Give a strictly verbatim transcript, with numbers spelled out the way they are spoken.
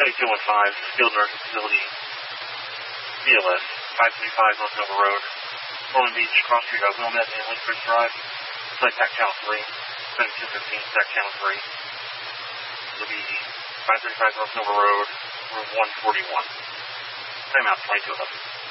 seventy-two fifteen, Skilled Nursing Facility, B L S, five thirty-five North Nova Road, Orland Beach, Cross Street, uh, Wilmette, and Linkbridge Drive. Select Tac Channel three, seventy-two fifteen, Tac Channel three. It'll be five thirty-five North Nova Road, room one forty-one. Timeout twenty-two eleven.